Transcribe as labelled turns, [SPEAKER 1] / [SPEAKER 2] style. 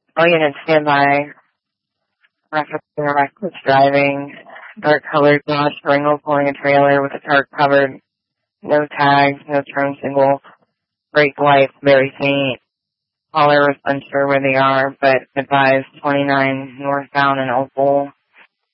[SPEAKER 1] All units stand by. Referencing reckless driving. Dark colored Dodge Durango pulling a trailer with a tarp covered. No tags, no turn signals. Brake lights very faint. Caller was unsure where they are, but advised 29 northbound in Opal.